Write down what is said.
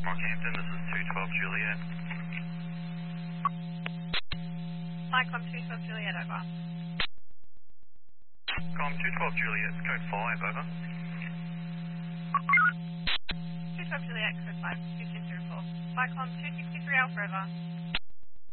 Rockhampton, this is 212 Juliet. Cyclone 212 Juliet, over. Com 212 Juliet, code 5, over. 212 Juliet, code 5, 1504. Cyclone 263 Alpha, over.